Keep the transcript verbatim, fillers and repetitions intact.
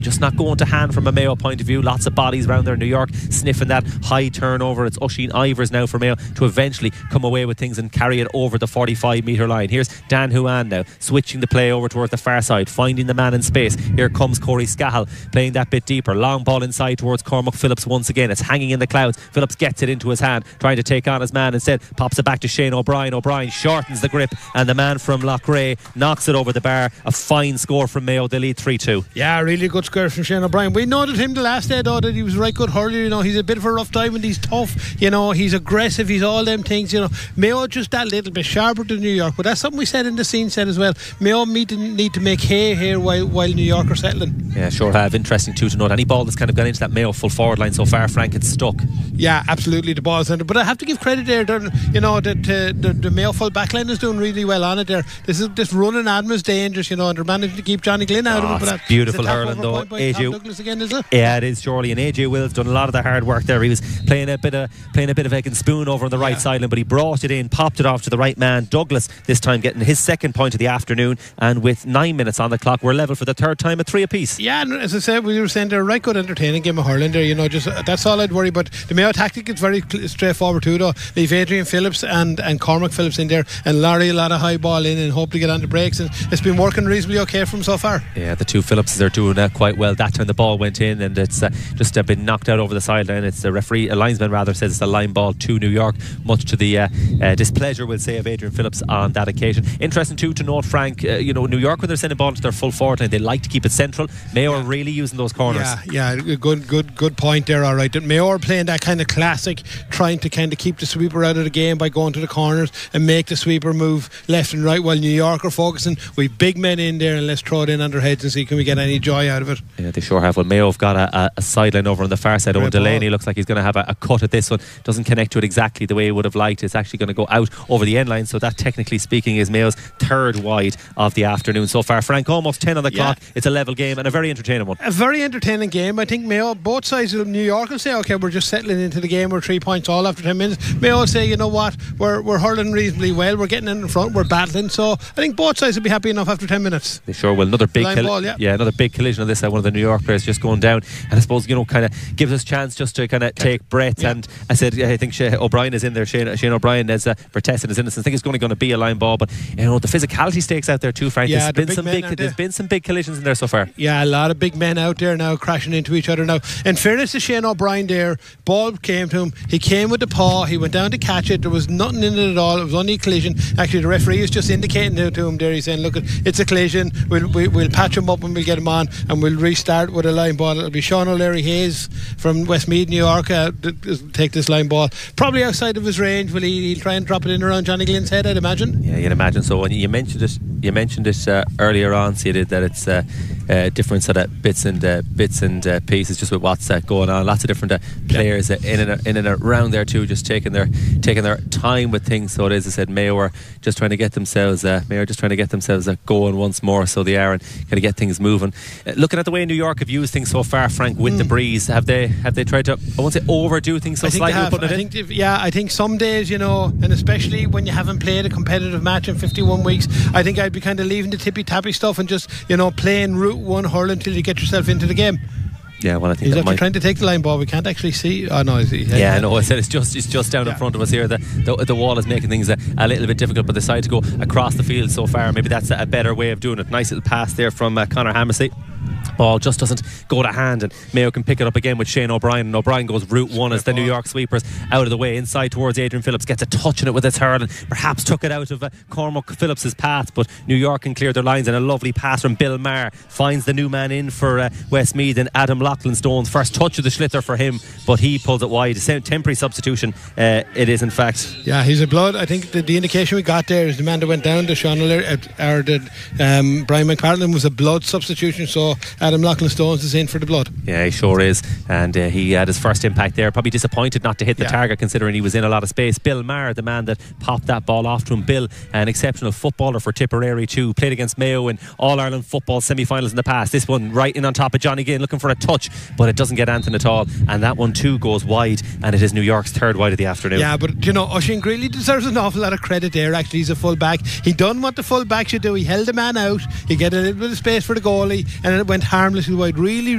just not going to hand from a Mayo point of view. Lots of bodies around there. New York sniffing that high turnover. It's Oisin Ivers now for Mayo to eventually come away with things and carry it over the forty-five metre line. Here's Dan Huan now switching the play over towards the far side, finding the man in space. Here comes Corey Scahill playing that bit deeper. Long ball inside towards Cormac Phillips once again. It's hanging in the clouds. Phillips gets it into his hand, trying to take on his man. Instead pops it back to Shane O'Brien. O'Brien shortens the grip and the man from Loughrea knocks it over the bar. A fine score from Mayo. They lead three two. Yeah, really good score from Shane O'Brien. We noted him the last day though that he was right good hurler. You know, he's a bit of a rough diamond. He's tough. You know, he's aggressive. He's all them things. You know, Mayo just that little bit sharper than New York. But that's something we said in the scene set as well. Mayo need to, need to make hay here while while New York are settling. Yeah, sure have. Interesting too to note. Any ball that's kind of gone into that Mayo full forward line so far, Frank, it's stuck. Yeah, absolutely. The ball's under. But I have to give credit there. You know, that uh, the, the Mayo full back line is doing really well on it there. This is this running Adam is dangerous. You know, and they're managing to keep Johnny Glynn out oh, of it. But it's beautiful hurling though. A J Douglas again, is it? Yeah, it is surely. And A J Wills done a lot of the hard work there. He was playing a bit of playing a bit of egg and spoon over on the right yeah. sideline, but he brought it in, popped it off to the right man. Douglas this time getting his second point of the afternoon, and with nine minutes on the clock, we're level for the third time at three apiece. Yeah, and as I said, we were saying they're a right good entertaining game of hurling there. You know, just uh, that's all I'd worry. But the Mayo tactic is very cl- straightforward too. Though leave Adrian Phillips and and Cormac Phillips in there, and Larry a lot of high ball in, and hope to get on the breaks. And it's been working reasonably okay for him so far. Yeah, the two Phillipses are doing uh, quite well. That time the ball went in, and it's uh, just uh, been knocked out over the sideline. It's the referee, a linesman rather, says it's a line ball to New York, much to the uh, uh, displeasure, we'll say, of Adrian Phillips on that occasion. Interesting too to note, Frank, uh, you know, New York, when they're sending ball to their full forward line, they like to keep it central. Mayo yeah. are really using those corners. Yeah, yeah, good, good, good point there. All right, Mayo are playing that kind of classic, trying to kind of keep the sweeper out of the game by going to the corners and make the sweeper move left and right, while New York are focusing. We've big men in there, and let's throw it in on their heads and see can we get any joy out of it. Yeah, they sure have. Well, Mayo have got a, a, a sideline over on the far side. Owen Delaney looks like he's going to have a, a cut at this one. Doesn't connect to it exactly the way he would have liked. It's actually going to go out over the end line, so that, technically speaking, is Mayo's third wide of the afternoon so far. Frank, almost ten on the yeah. clock. It's a level game and a very entertaining one. A very entertaining game. I think Mayo, both sides of New York will say, okay, we're just settling into the game. We're three points all after ten minutes. Mayo will say, you know what, we're we're hurling reasonably well. We're getting in front. We're battling. So I think both sides will be happy enough after ten minutes. They sure will. Another big colli- ball, yeah. yeah, another big collision of this. Uh, one of the New York players just going down, and I suppose, you know, kind of gives us a chance just to kind of take breath. Yeah. And I said, I think Shane O'Brien is in there. Shane, Shane O'Brien is uh, protesting his innocence. I think it's only going to be a line ball, but you know, the physicality stakes out there too, Frank. Yeah, there's been some big, there's been some big collisions in there so far. Yeah, a lot of big men out there now crashing into each other now. In fairness to Shane O'Brien there, ball came to him, he came with the paw, he went down to catch it, there was nothing in it at all, it was only a collision. Actually the referee is just indicating to him there, he's saying, look, it's a collision, we'll, we, we'll patch him up and we'll get him on, and we'll restart with a line ball. It'll be Sean O'Leary Hayes from Westmeath, New York, uh, take this line ball, probably outside of his range. Will he, he'll try and drop it in around Johnny Glynn's head, I'd imagine. Yeah, you'd imagine so. And you mentioned it you mentioned it uh, earlier on, see it, that it's uh, uh, different sort of bits and uh, bits and uh, pieces just with what's uh, going on. Lots of different uh, players uh, in and in and around there too, just taking their taking their time with things. So it is, I said, Mayo are just trying to get themselves uh, Mayo are just trying to get themselves uh, going once more. So they are, and kind of get things moving. Uh, looking at the way New York have used things so far, Frank, with mm. the breeze, have they have they tried to, I won't say overdo things so I think slightly? They have. I think if, yeah, I think some days, you know, and especially when you haven't played a competitive match in fifty-one weeks, I think I'd be kind of leaving the tippy tappy stuff and just, you know, playing route one hurl until you get yourself into the game. Yeah, well, I think he's that after might trying to take the line ball. We can't actually see. Oh no, is he? Yeah, yeah, no, I said it's just it's just down yeah. in front of us here. The the, the wall is making things a, a little bit difficult, but they decide to go across the field so far. Maybe that's a, a better way of doing it. Nice little pass there from uh, Conor Hammersley. Ball just doesn't go to hand, and Mayo can pick it up again with Shane O'Brien, and O'Brien goes route one as the New York sweepers out of the way inside towards Adrian Phillips, gets a touch on it with his hurl and perhaps took it out of uh, Cormac Phillips' path, but New York can clear their lines, and a lovely pass from Bill Maher finds the new man in for uh, Westmeath, and Adam Loughlin Stone's first touch of the sliotar for him, but he pulls it wide. A temporary substitution uh, it is in fact. Yeah, he's a blood. I think the, the indication we got there is the man that went down to Sean O'Leary, uh, or the, um, Brian McPartlin was a blood substitution, so Adam Loughlin Stones is in for the blood. Yeah, he sure is, and uh, he had his first impact there. Probably disappointed not to hit the yeah. target, considering he was in a lot of space. Bill Maher, the man that popped that ball off to him. Bill, an exceptional footballer for Tipperary too, played against Mayo in All-Ireland football semi-finals in the past. This one right in on top of Johnny Ginn, looking for a touch, but it doesn't get Anthony at all, and that one too goes wide, and it is New York's third wide of the afternoon. Yeah, but you know, Oisin Greeley deserves an awful lot of credit there. Actually, he's a full back. He done what the full back should do. He held the man out, he get a little bit of space for the goalie, and it went hard harmlessly wide. Really,